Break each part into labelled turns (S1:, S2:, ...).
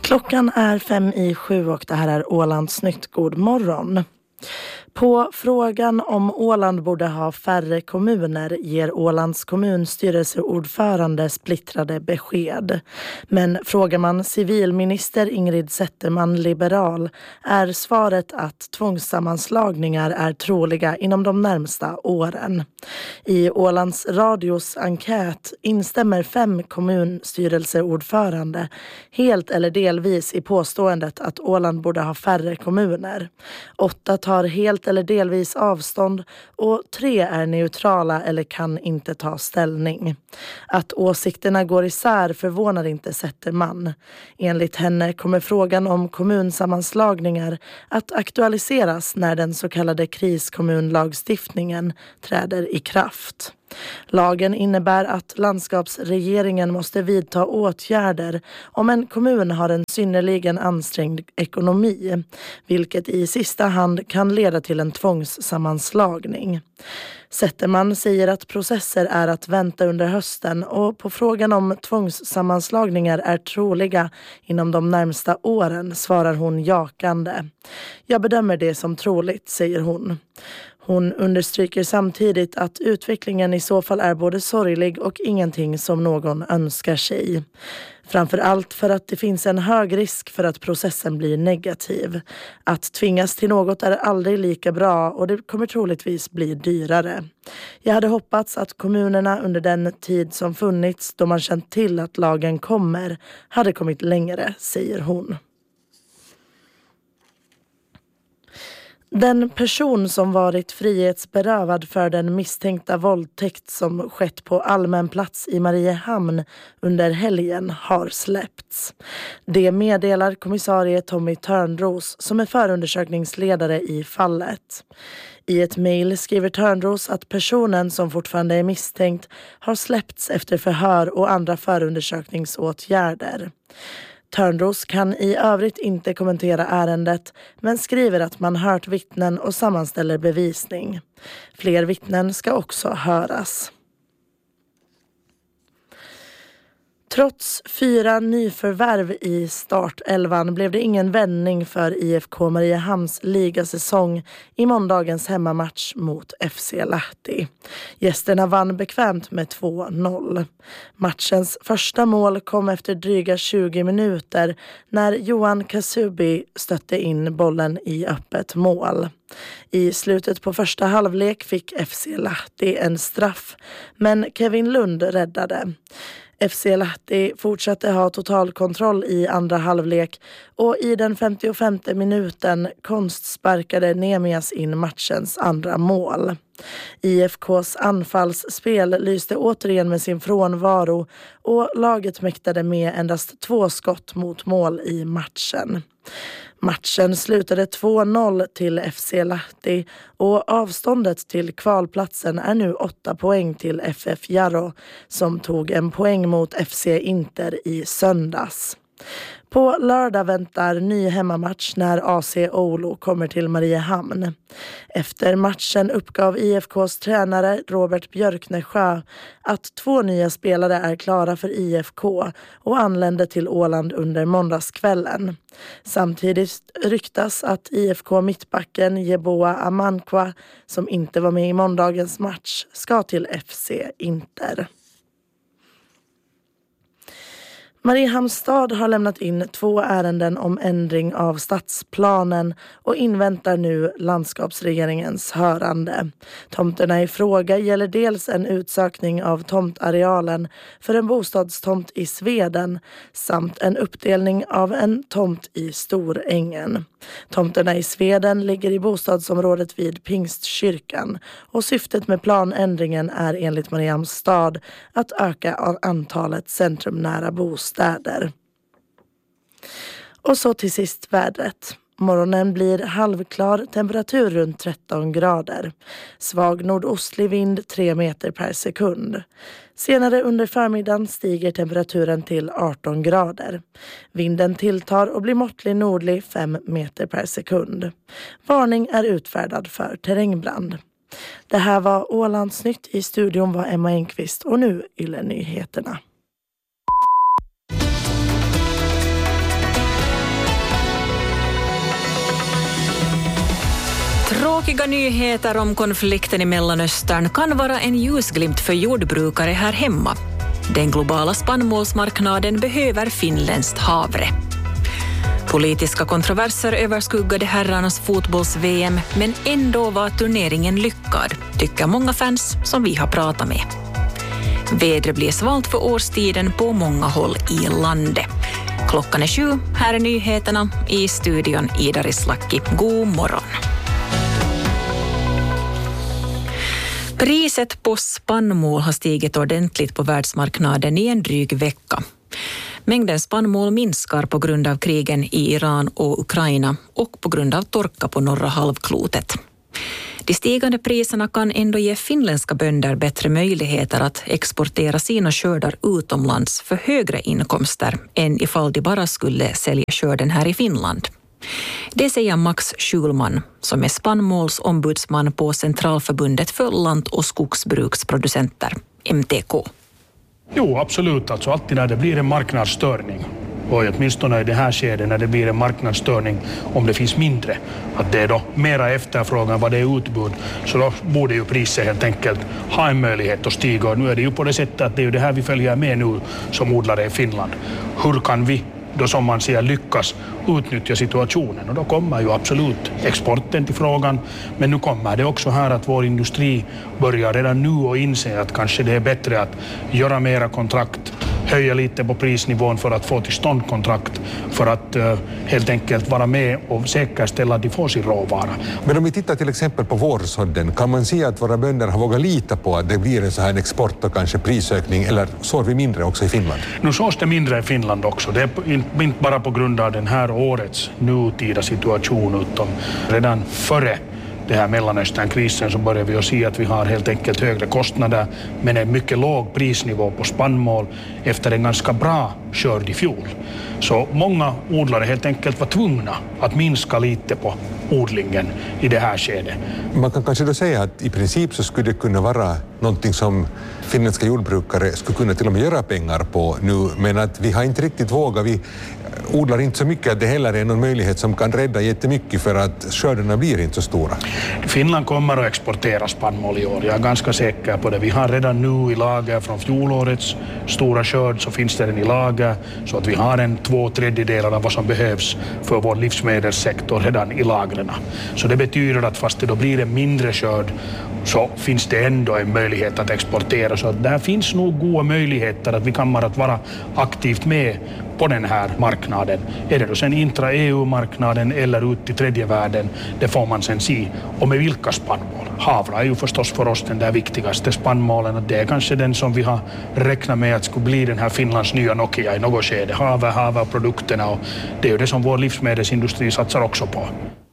S1: Klockan är 5:07 och det här är Ålandsnytt. God morgon. På frågan om Åland borde ha färre kommuner ger Ålands kommunstyrelseordförande splittrade besked. Men frågar man civilminister Ingrid Zetterman, liberal, är svaret att tvångssammanslagningar är troliga inom de närmsta åren. I Ålands radios enkät instämmer 5 kommunstyrelseordförande helt eller delvis i påståendet att Åland borde ha färre kommuner. 8 tar helt eller delvis avstånd och 3 är neutrala eller kan inte ta ställning. Att åsikterna går isär förvånar inte Zetterman. Enligt henne kommer frågan om kommunsammanslagningar att aktualiseras när den så kallade kriskommunlagstiftningen träder i kraft. Lagen innebär att landskapsregeringen måste vidta åtgärder om en kommun har en synnerligen ansträngd ekonomi, vilket i sista hand kan leda till en tvångssammanslagning. Zetterman säger att processer är att vänta under hösten och på frågan om tvångssammanslagningar är troliga inom de närmsta åren svarar hon jakande. Jag bedömer det som troligt, säger hon. Hon understryker samtidigt att utvecklingen i så fall är både sorglig och ingenting som någon önskar sig. Framförallt för att det finns en hög risk för att processen blir negativ. Att tvingas till något är aldrig lika bra och det kommer troligtvis bli dyrare. Jag hade hoppats att kommunerna under den tid som funnits då man känt till att lagen kommer hade kommit längre, säger hon. Den person som varit frihetsberövad för den misstänkta våldtäkt som skett på allmän plats i Mariehamn under helgen har släppts. Det meddelar kommissarie Tommy Törnros som är förundersökningsledare i fallet. I ett mejl skriver Törnros att personen som fortfarande är misstänkt har släppts efter förhör och andra förundersökningsåtgärder. Törnros kan i övrigt inte kommentera ärendet men skriver att man hört vittnen och sammanställer bevisning. Fler vittnen ska också höras. Trots 4 nyförvärv i startelvan blev det ingen vändning för IFK Mariehamns ligasäsong i måndagens hemmamatch mot FC Lahti. Gästerna vann bekvämt med 2-0. Matchens första mål kom efter dryga 20 minuter när Johan Kasubi stötte in bollen i öppet mål. I slutet på första halvlek fick FC Lahti en straff, men Kevin Lund räddade. FC Lahti fortsatte ha total kontroll i andra halvlek och i den 55:e minuten konstsparkade Nemias in matchens andra mål. IFKs anfallsspel lyste återigen med sin frånvaro och laget mäktade med endast 2 skott mot mål i matchen. Matchen slutade 2-0 till FC Lahti och avståndet till kvalplatsen är nu 8 poäng till FF Jarro som tog en poäng mot FC Inter i söndags. På lördag väntar ny hemmamatch när AC Oulu kommer till Mariehamn. Efter matchen uppgav IFKs tränare Robert Björknesjö att 2 nya spelare är klara för IFK och anlände till Åland under måndagskvällen. Samtidigt ryktas att IFK mittbacken Jeboa Amankwa, som inte var med i måndagens match, ska till FC Inter. Mariehamns stad har lämnat in 2 ärenden om ändring av stadsplanen och inväntar nu landskapsregeringens hörande. Tomterna i fråga gäller dels en utsökning av tomtarealen för en bostadstomt i Sveden samt en uppdelning av en tomt i Storängen. Tomterna i Sveden ligger i bostadsområdet vid Pingstkyrkan och syftet med planändringen är enligt Mariehamns stad att öka antalet centrumnära bostäder. Och så till sist vädret. Morgonen blir halvklar, temperatur runt 13 grader. Svag nordostlig vind 3 meter per sekund. Senare under förmiddagen stiger temperaturen till 18 grader. Vinden tilltar och blir måttlig nordlig 5 meter per sekund. Varning är utfärdad för terrängbrand. Det här var Ålandsnytt. I studion var Emma Enqvist och nu Yle-nyheterna.
S2: Tråkiga nyheter om konflikten i Mellanöstern kan vara en ljusglimt för jordbrukare här hemma. Den globala spannmålsmarknaden behöver finländskt havre. Politiska kontroverser överskuggade herrarnas fotbolls-VM, men ändå var turneringen lyckad, tycker många fans som vi har pratat med. Vädret blir svalt för årstiden på många håll i landet. Klockan är 7, här är nyheterna, i studion Ida Rislaki. God morgon. Priset på spannmål har stigit ordentligt på världsmarknaden i en dryg vecka. Mängden spannmål minskar på grund av krigen i Iran och Ukraina och på grund av torka på norra halvklotet. De stigande priserna kan ändå ge finländska bönder bättre möjligheter att exportera sina skördar utomlands för högre inkomster än ifall de bara skulle sälja skörden här i Finland. Det säger Max Schulman som är spannmålsombudsman på Centralförbundet för land- och skogsbruksproducenter, MTK.
S3: Jo, absolut. Alltså alltid när det blir en marknadsstörning, och åtminstone i det här skedet när det blir en marknadsstörning, om det finns mindre, att det är då mera efterfrågan vad det är utbud, så då borde ju priset helt enkelt ha en möjlighet att stiga. Och nu är det ju på det sättet att det är ju det här vi följer med nu som odlare i Finland. Hur kan vi då, som man säger, lyckas utnyttja situationen? Och då kommer ju absolut exporten till frågan, men nu kommer det också här att vår industri börjar redan nu och inse att kanske det är bättre att göra mera kontrakt, höja lite på prisnivån för att få till stånd kontrakt, för att helt enkelt vara med och säkerställa att de får sin råvara.
S4: Men om vi tittar till exempel på vårsådden, kan man se att våra bönder har vågat lita på att det blir en så här export och kanske prisökning, eller sår vi mindre också i Finland?
S3: Nu sås det mindre i Finland också. Det är inte bara på grund av den här årets nutida situation, utan redan före det här Mellanösternkrisen så börjar vi att se att vi har helt enkelt högre kostnader, men en mycket låg prisnivå på spannmål efter en ganska bra skörd i fjol. Så många odlare helt enkelt var tvungna att minska lite på odlingen i det här skedet.
S4: Man kan kanske då säga att i princip så skulle det kunna vara någonting som finländska jordbrukare skulle kunna till och med göra pengar på nu, men att vi har inte riktigt vågat. Vi odlar inte så mycket att det heller är någon möjlighet som kan rädda jättemycket, för att skördarna blir inte så stora. Finland
S3: kommer att exportera spannmål i år, jag är ganska säker på det. Vi har redan nu i lager från fjolårets stora skörd, så finns det den i lager, så att vi har 2/3 av vad som behövs för vår livsmedelssektor redan i lagren. Så det betyder att fast det då blir en mindre skörd, så finns det ändå en möjlighet att exportera. Så där finns nog goda möjligheter att vi kommer att vara aktivt med på den här marknaden. Är det då sen intra-EU-marknaden eller ut till tredje världen, det får man sen se. Och med vilka spannmål? Havra är ju förstås för oss den där viktigaste spannmålen. Det är kanske den som vi har räknat med att skulle bli den här Finlands nya Nokia i något skede. Havre-produkterna, och det är ju det som vår livsmedelsindustri satsar också på.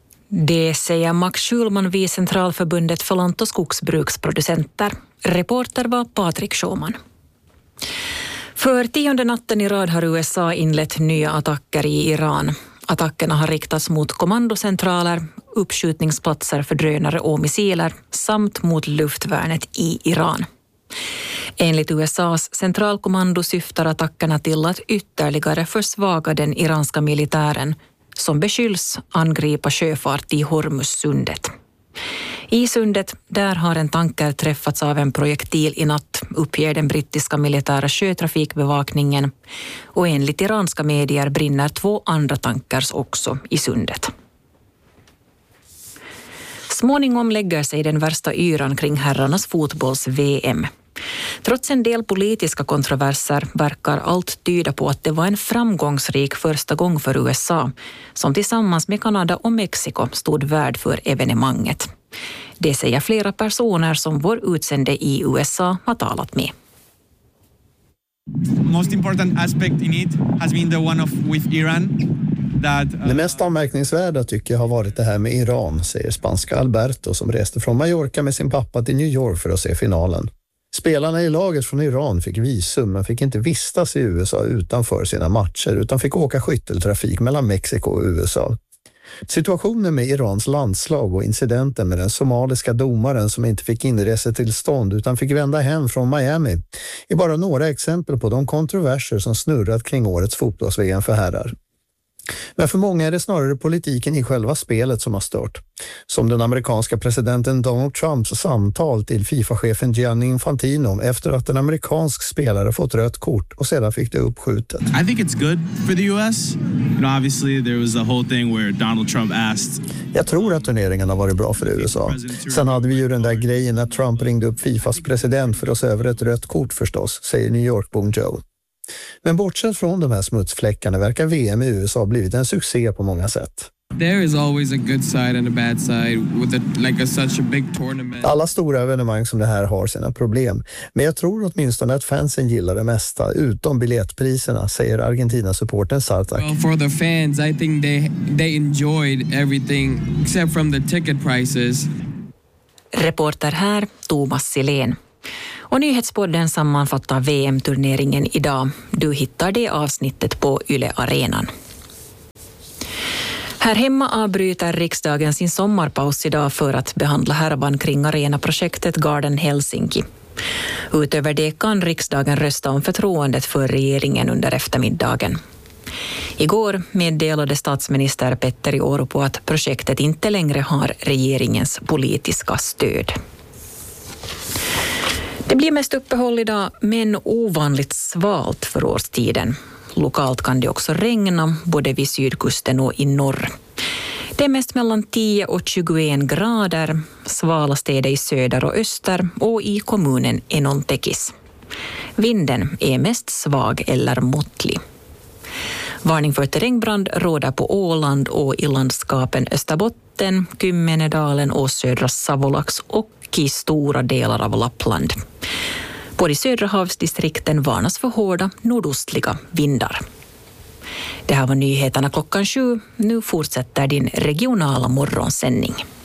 S2: Det säger Max Schulman vid Centralförbundet för land- och skogsbruksproducenter. Reporter var Patrik Schumann. För 10:e natten i rad har USA inlett nya attacker i Iran. Attackerna har riktats mot kommandocentraler, uppskjutningsplatser för drönare och missiler samt mot luftvärnet i Iran. Enligt USAs centralkommando syftar attackerna till att ytterligare försvaga den iranska militären som beskylls angripa sjöfart i Hormuzsundet. I sundet, där har en tanker träffats av en projektil i natt, uppger den brittiska militära sjötrafikbevakningen, och enligt iranska medier brinner 2 andra tankers också i sundet. Småningom lägger sig den värsta yran kring herrarnas fotbolls-VM. Trots en del politiska kontroverser verkar allt tyda på att det var en framgångsrik första gång för USA, som tillsammans med Kanada och Mexiko stod värd för evenemanget. Det säger flera personer som vår utsände i USA har talat med.
S5: Most important aspect in it has been the one with Iran.
S6: Det mest anmärkningsvärda tycker jag har varit det här med Iran, säger spanska Alberto som reste från Mallorca med sin pappa till New York för att se finalen. Spelarna i laget från Iran fick visum men fick inte vistas i USA utanför sina matcher utan fick åka skytteltrafik mellan Mexiko och USA. Situationen med Irans landslag och incidenten med den somaliska domaren som inte fick inresetillstånd utan fick vända hem från Miami är bara några exempel på de kontroverser som snurrat kring årets fotbolls-VM för herrar. Men för många är det snarare politiken i själva spelet som har stört. Som den amerikanska presidenten Donald Trumps samtal till FIFA-chefen Gianni Infantino efter att en amerikansk spelare fått rött kort och sedan fick det uppskjutet.
S7: I think it's good for the US. You know, obviously there was a whole thing where Donald Trump asked.
S6: Jag tror att turneringen har varit bra för USA. Sen hade vi ju den där grejen när Trump ringde upp FIFAs president för att se över ett rött kort förstås, säger New York-bon Joe. Men bortsett från de här smutsfläckarna verkar VM i USA blivit en succé på många sätt.
S8: There is always a good side and a bad side with such a big tournament.
S6: Alla stora evenemang som det här har sina problem. Men jag tror åtminstone att fansen gillar det mesta, utom biljettpriserna, säger Argentina-supporten Sartak.
S8: Well, for the fans, I think they enjoyed everything except from the ticket prices.
S2: Reporter här, Thomas Silén. Och Nyhetspodden sammanfattar VM-turneringen idag. Du hittar det avsnittet på Yle Arenan. Här hemma avbryter riksdagen sin sommarpaus idag för att behandla härvan kring arenaprojektet Garden Helsinki. Utöver det kan riksdagen rösta om förtroendet för regeringen under eftermiddagen. Igår meddelade statsminister Petteri Orpo att projektet inte längre har regeringens politiska stöd. Det blir mest uppehåll idag, men ovanligt svalt för årstiden. Lokalt kan det också regna, både vid sydkusten och i norr. Det är mest mellan 10 och 21 grader, svalast är det i söder och öster och i kommunen Enontekis. Vinden är mest svag eller måttlig. Varning för terrängbrand råder på Åland och i landskapen Österbotten, Kymmenedalen och södra Savolax och i stora delar av Lappland. På de södra havsdistrikten varnas för hårda nordostliga vindar. Det här var nyheterna 7:00. Nu fortsätter din regionala morgonsändning.